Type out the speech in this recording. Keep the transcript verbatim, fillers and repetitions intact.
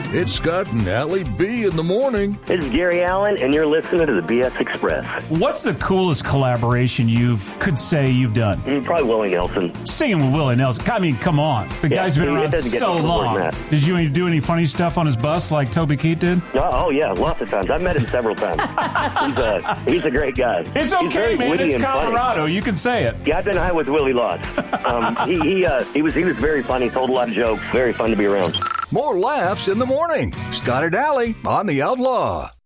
It's Scott and Allie B in the morning. This is Gary Allen, and you're listening to the B S Express. What's the coolest collaboration you've could say you've done? Mm, probably Willie Nelson. Singing with Willie Nelson. I mean, come on. The Yeah, guy's been it around doesn't get so much more than long. that. Did you do any funny stuff on his bus like Toby Keith did? Oh, oh, yeah, lots of times. I've met him several times. he's, a, he's a great guy. It's He's okay, very man. witty It's and funny. Colorado. You can say it. Yeah, I've been high with Willie lots. Um, he he, uh, he was he was very funny. Told a lot of jokes. Very fun to be around. More laughs in the morning. Scott and Allie on the Outlaw.